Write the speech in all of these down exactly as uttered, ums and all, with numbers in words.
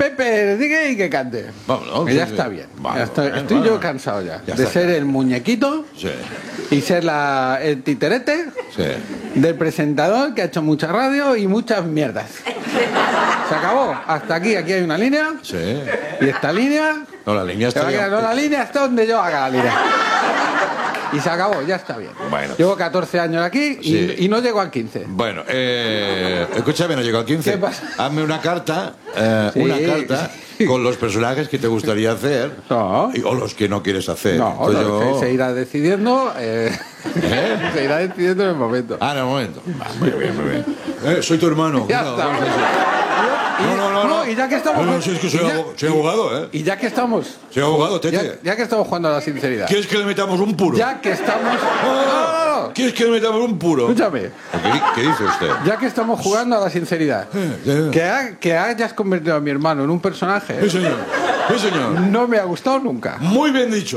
Pepe, diga y que cante. Vámonos, que ya sí, está sí. bien. Vale, Ya estoy vale, estoy vale. yo cansado ya, Ya de está, ser ya. el muñequito Sí, y ser la, el titerete sí. del presentador que ha hecho mucha radio y muchas mierdas. Se acabó. Hasta aquí, aquí hay una línea. Sí. Y esta línea... No, la línea se va está a quedar, ya... no, la línea está donde yo haga la línea. Y se acabó, ya está bien. Bueno. Llevo catorce años aquí y, Sí. y no llego al quince. Bueno, eh, escúchame, no llego al quince. ¿Qué pasa? Hazme una carta, eh, Sí. una carta con los personajes que te gustaría hacer No. y- o los que no quieres hacer. No, Entonces no, yo- se, se irá decidiendo. eh, ¿Eh? Se irá decidiendo en el momento. Ah, en el momento. Va, muy bien, muy bien. Eh, soy tu hermano. Ya ¿Qué tal? está. ¿Cómo estás? Y- No, no, no, no. Y ya que estamos. No, no, si es que soy, y ya- abo- soy abogado, ¿eh? Y ya que estamos. Soy abogado, Ya, tete. ya que estamos jugando a la sinceridad. ¿Quieres que le metamos un puro? Ya que estamos. No, no, No, no. no, no. ¿Quieres que le metamos un puro? Escúchame. ¿Qué, qué dice usted? Ya que estamos jugando a la sinceridad. Eh, ya, ya. Que, ha- que hayas convertido a mi hermano en un personaje. Sí, señor. Sí, señor. No me ha gustado nunca. Muy bien dicho.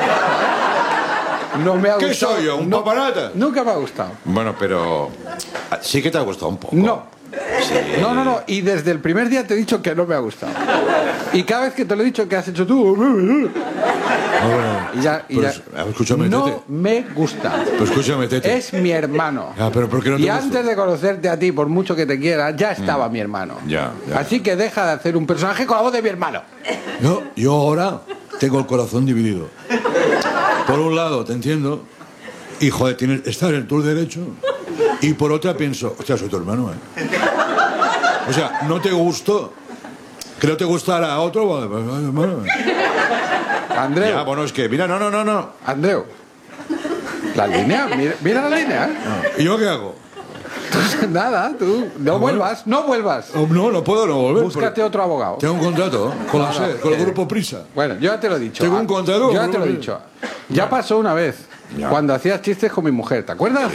No me ha ¿Qué gustado. soy yo, un no- papanata? Nunca me ha gustado. Bueno, pero ah, sí que te ha gustado un poco. No. Sí. No, no, no. Y desde el primer día te he dicho que no me ha gustado. Y cada vez que te lo he dicho, que has hecho tú? Ah, bueno. Y ya, y Pues, ya. a ver, escúchame, no Tete. me gusta. Pues escúchame, Tete. Es mi hermano. Ah, pero ¿por qué no te Y gusta? antes de conocerte a ti, por mucho que te quiera, ya estaba mi hermano. Ya, ya. Así que deja de hacer un personaje con la voz de mi hermano. Yo, yo ahora tengo el corazón dividido. Por un lado, te entiendo. Y, joder, tienes, estás en tu derecho. Y por otra pienso, hostia, soy tu hermano, ¿eh? O sea, no te gustó. Que no te gustara a otro, vale, pues, ay, hermano. Andreu, Ya, bueno, es que, mira, no, no, no, no. Andreu. La línea, mira, mira la línea. ¿eh? ¿Y yo qué hago? Nada, tú no vuelvas, no vuelvas. Oh, no, no puedo no volver. Búscate porque otro abogado. Tengo un contrato con, la No, no, SER, con el eh, grupo Prisa. Bueno, yo ya te lo he dicho. Tengo un Ah, contador, Yo ya te lo he pero- dicho. Ya pasó una vez, Ya. cuando hacías chistes con mi mujer, ¿te acuerdas?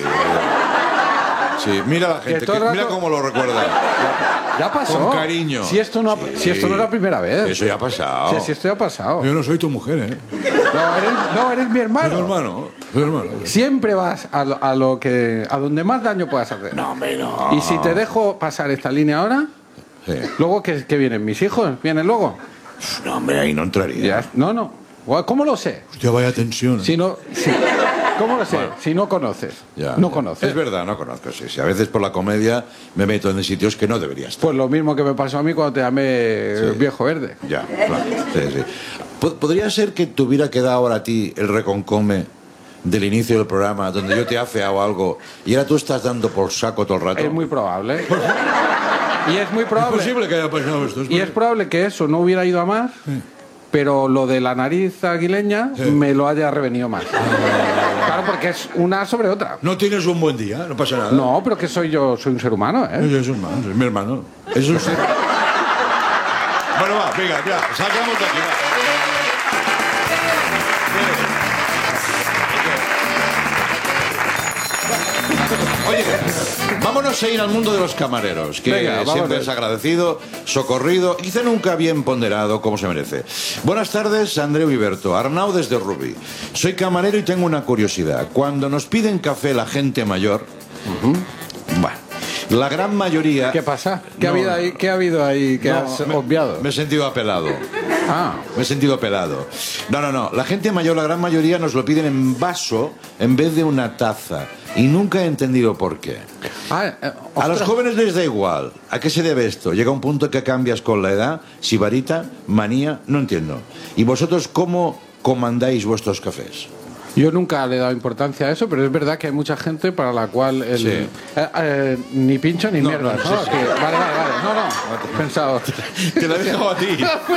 Sí, mira la gente, todo el que- mira rato- cómo lo recuerda. Ya pasó. Con cariño. Si esto no, ha- Sí. si esto no es la primera vez. Eso ya ha pasado. Si, si esto ya ha pasado. Yo no soy tu mujer, ¿eh? No, eres, no, eres mi Soy hermano. tu hermano. Soy hermano. Siempre vas a lo, a lo que a donde más daño puedas hacer. No, hombre, no. Y si te dejo pasar esta línea ahora, Sí. luego que, que vienen mis hijos, vienen luego. No, hombre, ahí no entraría. Ya, no, no. ¿Cómo lo sé? Hostia, vaya tensión. Si no, si- ¿Cómo lo sé? Si no conoces. Ya, no ya. conoces. Es verdad, no conozco, sí, sí. A veces por la comedia me meto en sitios que no debería estar. Pues lo mismo que me pasó a mí cuando te llamé Sí. viejo verde. Ya, claro. Sí, sí. Po- ¿Podría ser que te hubiera quedado ahora a ti el reconcome del inicio del programa, donde yo te he afeado algo y ahora tú estás dando por saco todo el rato? Es muy probable. Y es muy ¿Es probable. posible que haya pasado esto? Y es probable que eso no hubiera ido a más, pero lo de la nariz aguileña Sí. me lo haya revenido más. Claro, porque es una sobre otra. No tienes un buen día, no pasa nada. No, pero que soy yo, soy un ser humano, ¿eh? Es, es un hermano, es mi hermano. Es un ser... Bueno, va, venga, ya, salgamos de aquí, va. Oye, vámonos a ir al mundo de los camareros, que Venga, siempre vámonos. es agradecido, socorrido y quizá nunca bien ponderado como se merece. Buenas tardes, Andreu Iberto, Arnau desde Rubí. Soy camarero y tengo una curiosidad. Cuando nos piden café la gente mayor, bueno, la gran mayoría... ¿Qué pasa? ¿Qué, ha, No, habido ahí, ¿Qué ha habido ahí que No, has me- obviado? Me he sentido apelado. Ah, Me he sentido pelado. No, no, no. La gente mayor, la gran mayoría, nos lo piden en vaso en vez de una taza. Y nunca he entendido por qué. ah eh, A los ostras. jóvenes les da igual. ¿A qué se debe esto? Llega un punto que cambias con la edad. Sibarita, manía, no entiendo. ¿Y vosotros cómo comandáis vuestros cafés? Yo nunca le he dado importancia a eso, pero es verdad que hay mucha gente para la cual el, Sí. eh, eh, ni pincho ni No, mierda. no, ¿no? sí, sí. Que- vale, vale, vale. No, no. He pensado. Te lo he dejado a ti.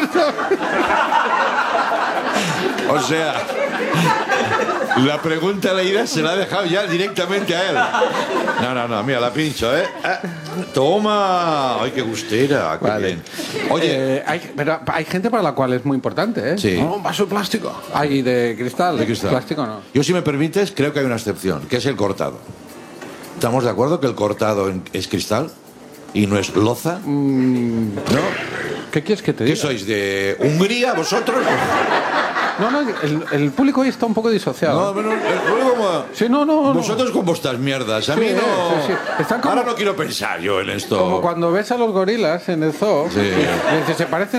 O sea, la pregunta leída se la ha dejado ya directamente a él. No, no, no, mira, la pincho, ¿eh? Ah, toma. Ay, qué gustera, qué Vale. bien. Oye, Eh, hay, pero hay gente para la cual es muy importante, ¿eh? Sí. No, un vaso de plástico. Hay de cristal. de cristal. Plástico no. Yo, si me permites, creo que hay una excepción, que es el cortado. ¿Estamos de acuerdo que el cortado en- es cristal y no es loza? Mm, ¿No? ¿Qué quieres que te ¿Qué diga? sois, de Hungría vosotros? No, no, el, el público hoy está un poco disociado. No, pero el público como... Sí, no, no, no. Vosotros con vuestras mierdas, a mí Sí, no... sí, sí. Están como- Ahora no quiero pensar yo en esto. Como cuando ves a los gorilas en el zoo, Sí. y dices, se parecen